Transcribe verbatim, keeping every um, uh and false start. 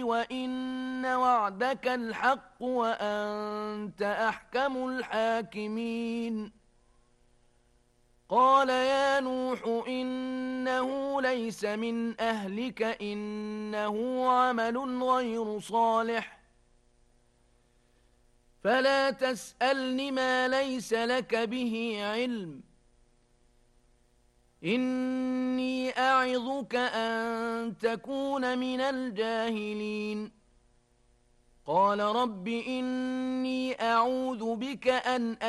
وإن وعدك الحق وأنت أحكم الحاكمين قال يا نوح إنه ليس من أهلك إنه عمل غير صالح فلا تسألن ما ليس لك به علم إني أعظك أن تكون من الجاهلين قال رب إني أعوذ بك أن